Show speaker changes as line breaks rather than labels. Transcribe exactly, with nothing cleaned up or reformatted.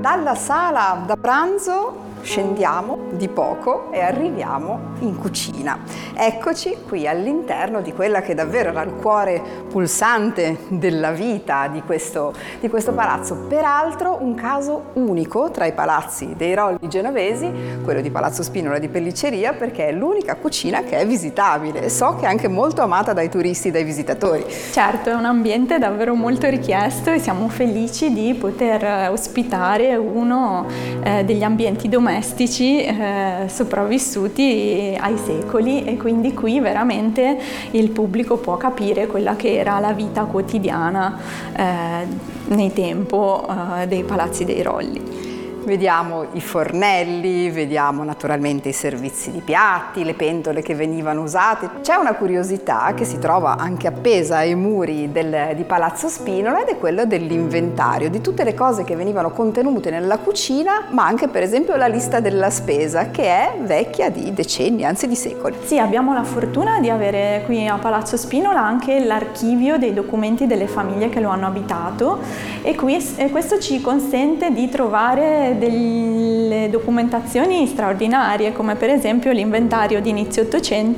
dalla sala da pranzo scendiamo di poco e arriviamo in cucina. Eccoci qui all'interno di quella che davvero era il cuore pulsante della vita di questo, di questo palazzo. Peraltro un caso unico tra i palazzi dei Rolli genovesi, quello di Palazzo Spinola di Pellicceria, perché è l'unica cucina che è visitabile e so che è anche molto amata dai turisti e dai visitatori.
Certo, è un ambiente davvero molto richiesto e siamo felici di poter ospitare uno eh, degli ambienti domestici Eh, sopravvissuti ai secoli, e quindi qui veramente il pubblico può capire quella che era la vita quotidiana eh, nei tempo eh, dei palazzi dei Rolli.
Vediamo i fornelli, vediamo naturalmente i servizi di piatti, le pentole che venivano usate. C'è una curiosità che si trova anche appesa ai muri del, di Palazzo Spinola, ed è quello dell'inventario, di tutte le cose che venivano contenute nella cucina, ma anche per esempio la lista della spesa, che è vecchia di decenni, anzi di secoli.
Sì, abbiamo la fortuna di avere qui a Palazzo Spinola anche l'archivio dei documenti delle famiglie che lo hanno abitato, e, qui, e questo ci consente di trovare delle documentazioni straordinarie, come per esempio l'inventario di inizio Ottocento